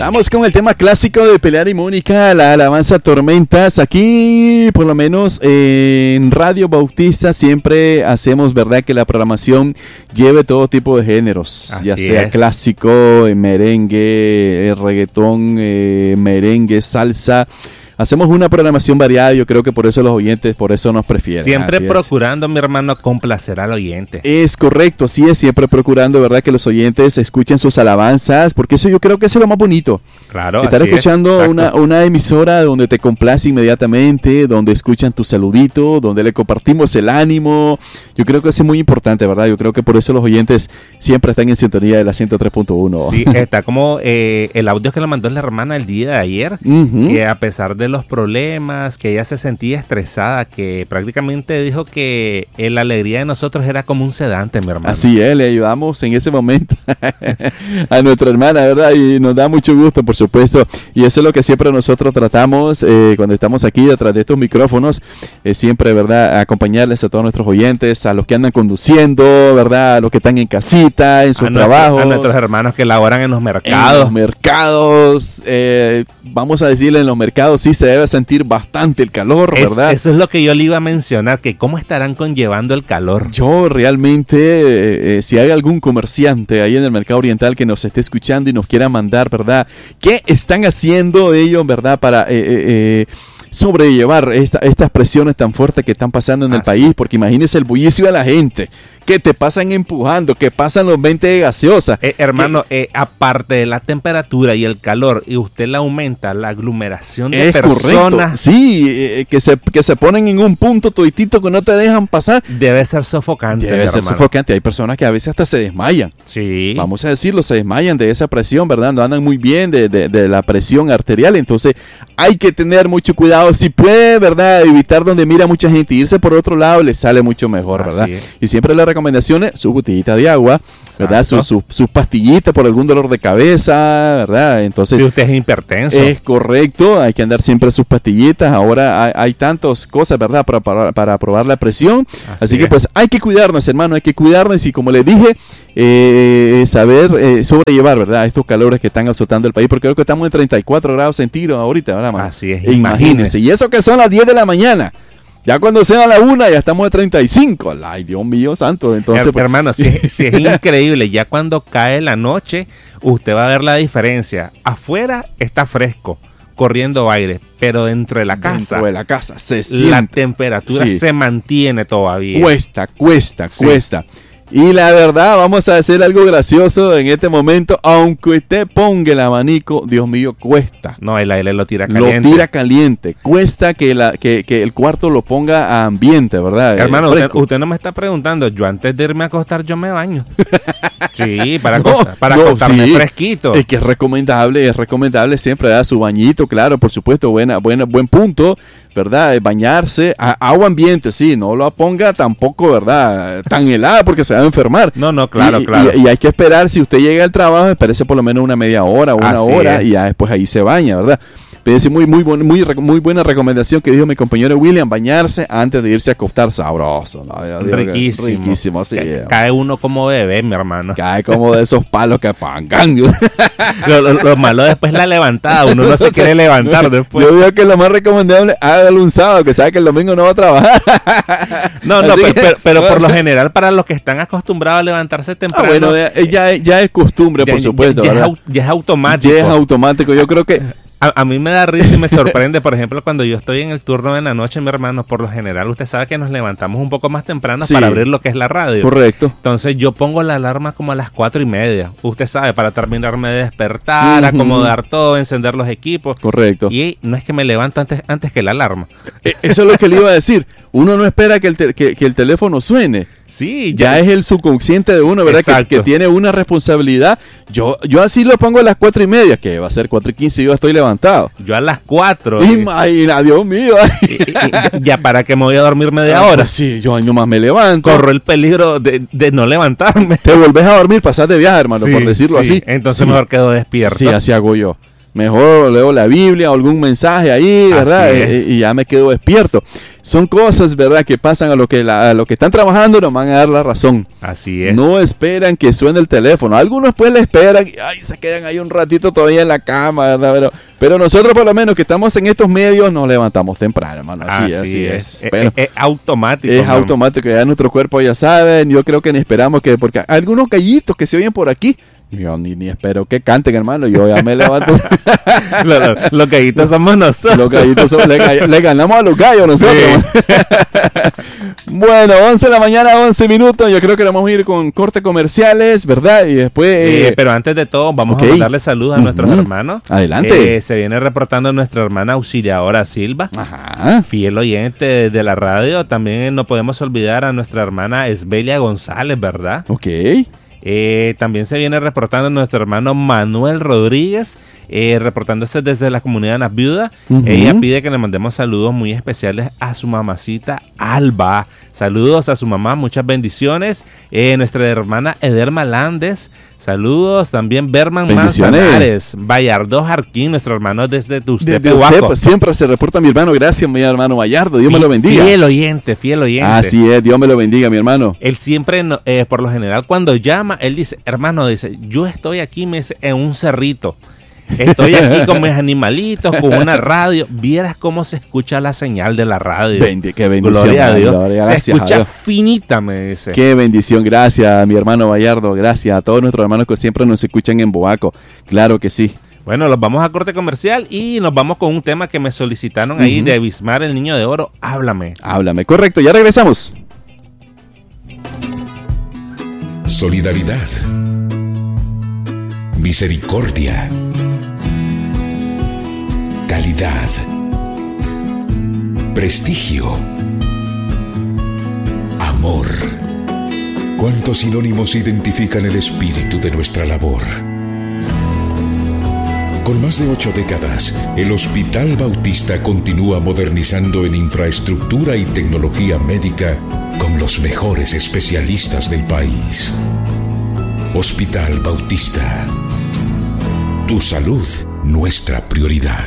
Vamos con el tema clásico de Pelear y Mónica, la alabanza Tormentas. Aquí, por lo menos en Radio Bautista, siempre hacemos, ¿verdad?, que la programación lleve todo tipo de géneros. Así ya sea clásico, merengue, reggaetón, merengue, salsa. Hacemos una programación variada y yo creo que por eso los oyentes, por eso nos prefieren. Siempre procurando, mi hermano, complacer al oyente. Es correcto, así es, siempre procurando, ¿verdad?, que los oyentes escuchen sus alabanzas, porque eso yo creo que es lo más bonito. Claro, estar escuchando una emisora donde te complace inmediatamente, donde escuchan tu saludito, donde le compartimos el ánimo. Yo creo que eso es muy importante, ¿verdad? Yo creo que por eso los oyentes siempre están en sintonía de la 103.1. Sí, está como el audio que le mandó la hermana el día de ayer, que a pesar de los problemas, que ella se sentía estresada, que prácticamente dijo que la alegría de nosotros era como un sedante, mi hermano. Así es, le ayudamos en ese momento a nuestra hermana, ¿verdad? Y nos da mucho gusto, por supuesto, y eso es lo que siempre nosotros tratamos cuando estamos aquí detrás de estos micrófonos, siempre, ¿verdad?, acompañarles a todos nuestros oyentes, a los que andan conduciendo, ¿verdad?, a los que están en casita, en sus trabajos. A nuestros hermanos que laboran en los mercados. En los mercados, vamos a decirle, en los mercados sí se debe sentir bastante el calor, ¿verdad? Eso es lo que yo le iba a mencionar, que cómo estarán conllevando el calor. Yo realmente, si hay algún comerciante ahí en el mercado oriental que nos esté escuchando y nos quiera mandar, ¿verdad?, ¿qué están haciendo ellos, ¿verdad?, para sobrellevar estas presiones tan fuertes que están pasando en el país? Porque imagínese el bullicio de la gente, que te pasan empujando, que pasan los 20 de gaseosa. Hermano, aparte de la temperatura y el calor, y usted le aumenta la aglomeración de personas. Correcto. Sí, que se ponen en un punto toditito que no te dejan pasar. Debe ser sofocante. Debe ser sofocante. Hay personas que a veces hasta se desmayan. Sí. Vamos a decirlo, se desmayan de esa presión, ¿verdad? No andan muy bien de la presión arterial. Entonces hay que tener mucho cuidado. Si puede, ¿verdad?, evitar donde mira mucha gente, irse por otro lado, le sale mucho mejor, ¿verdad? Y siempre le recomendaciones, su botellita de agua, ¿verdad? Sus pastillitas por algún dolor de cabeza, ¿verdad? Entonces, si usted es hipertenso. Es correcto, hay que andar siempre sus pastillitas. Ahora hay tantas cosas, ¿verdad?, para probar la presión. Así que pues hay que cuidarnos, hermano, hay que cuidarnos y como les dije, saber sobrellevar, ¿verdad?, estos calores que están azotando el país, porque creo que estamos en 34 grados centígrados ahorita, ¿verdad, mano? Así es, imagínense. Y eso que son las 10 de la mañana. Ya cuando sea la 1 ya estamos de 35. Ay, Dios mío santo. Entonces, hermano, si es increíble. Ya cuando cae la noche, usted va a ver la diferencia. Afuera está fresco, corriendo aire, pero dentro de la casa se siente. La temperatura se mantiene todavía. Cuesta. Y la verdad, vamos a hacer algo gracioso en este momento. Aunque usted ponga el abanico, Dios mío, cuesta. No, el aire lo tira caliente. Lo tira caliente. Cuesta que el cuarto lo ponga a ambiente, ¿verdad? Hermano, usted no me está preguntando. Yo antes de irme a acostar, yo me baño. Sí, para acostarme fresquito. Es que es recomendable siempre dar su bañito, claro, por supuesto, buen punto, ¿verdad? Bañarse, agua ambiente, sí, no lo ponga tampoco, ¿verdad?, tan helada porque se va a enfermar. No, claro. Y hay que esperar, si usted llega al trabajo, espérese por lo menos una media hora o una hora y ya después ahí se baña, ¿verdad? Pero es muy buena recomendación que dijo mi compañero William, bañarse antes de irse a acostar, sabroso, ¿no? Riquísimo, sí. Cae uno como bebé, mi hermano. Cae como de esos palos que pangan. Lo malo después es la levantada, uno no se quiere levantar después. Yo digo que lo más recomendable, hágalo un sábado, que sabe que el domingo no va a trabajar. Pero por lo general, para los que están acostumbrados a levantarse temprano. Bueno, ya es costumbre, por supuesto. Ya es automático. Ya es automático, yo creo que... A mí me da risa y me sorprende, por ejemplo, cuando yo estoy en el turno de la noche, mi hermano, por lo general usted sabe que nos levantamos un poco más temprano para abrir lo que es la radio. Correcto. Entonces yo pongo la alarma como a las 4:30, usted sabe, para terminarme de despertar, acomodar todo, encender los equipos. Correcto. Y no es que me levanto antes que la alarma. Eso es lo que le iba a decir. Uno no espera que el teléfono suene. Sí, ya es el subconsciente de uno, ¿verdad? Que tiene una responsabilidad. Yo así lo pongo a las 4:30, que va a ser 4:15 y yo estoy levantado. Yo a las 4. Imagina, Dios mío. Ya para que me voy a dormir media hora. Pues sí, yo nomás me levanto. Corro el peligro de no levantarme. Te volvés a dormir, pasás de viaje, hermano, por decirlo así. Entonces mejor quedo despierto. Sí, así hago yo. Mejor leo la Biblia o algún mensaje ahí, ¿verdad? Y ya me quedo despierto. Son cosas, ¿verdad?, que pasan a lo que están trabajando, nos van a dar la razón. Así es. No esperan que suene el teléfono. Algunos pues le esperan y se quedan ahí un ratito todavía en la cama, ¿verdad? Pero nosotros por lo menos que estamos en estos medios nos levantamos temprano, hermano. Así es. Es automático. Es automático, ya nuestro cuerpo ya saben. Yo creo que ni esperamos porque algunos gallitos que se oyen por aquí, yo ni espero que canten, hermano. Yo ya me levanto. Los gallitos somos nosotros. Los gallitos le ganamos a los gallos nosotros. Sí. Bueno, 11 de la mañana, 11 minutos. Yo creo que vamos a ir con cortes comerciales, ¿verdad? Y después... pero antes de todo, vamos a darle saludos a nuestros hermanos. Adelante. Se viene reportando nuestra hermana Auxiliadora Silva. Ajá. Fiel oyente de la radio. También no podemos olvidar a nuestra hermana Esbelia González, ¿verdad? Ok. También se viene reportando nuestro hermano Manuel Rodríguez, reportándose desde la comunidad de las viudas. Ella pide que le mandemos saludos muy especiales a su mamacita Alba. Saludos a su mamá, muchas bendiciones. Nuestra hermana Ederma Lández. Saludos también Berman Manzanares, Bayardo Jarquín, nuestro hermano desde Tustepehuaco. Siempre se reporta mi hermano, gracias mi hermano Bayardo, Dios me lo bendiga. Fiel oyente. Así es, Dios me lo bendiga mi hermano. Él siempre, por lo general cuando llama, él dice, hermano, yo estoy aquí en un cerrito. Estoy aquí con mis animalitos, con una radio. Vieras cómo se escucha la señal de la radio. Qué bendición. Gloria a Dios. Gloria, se escucha finita, me dice. Qué bendición. Gracias, mi hermano Bayardo. Gracias a todos nuestros hermanos que siempre nos escuchan en Boaco. Claro que sí. Bueno, los vamos a corte comercial y nos vamos con un tema que me solicitaron ahí de Bismar, el Niño de Oro. Háblame. Correcto. Ya regresamos. Solidaridad. Misericordia. Calidad, prestigio, amor. ¿Cuántos sinónimos identifican el espíritu de nuestra labor? Con más de 8 décadas, el Hospital Bautista continúa modernizando en infraestructura y tecnología médica con los mejores especialistas del país. Hospital Bautista. Tu salud, nuestra prioridad.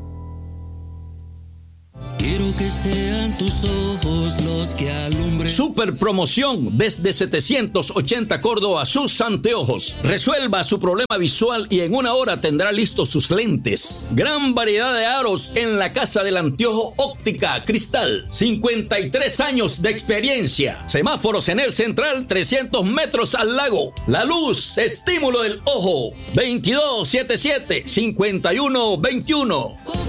Quiero que sean tus ojos los que alumbren. Super promoción desde 780 Córdoba, sus anteojos. Resuelva su problema visual y en 1 hora tendrá listos sus lentes. Gran variedad de aros en la Casa del Anteojo Óptica Cristal. 53 años de experiencia. Semáforos en el central, 300 metros al lago. La luz, estímulo del ojo. 2277-5121.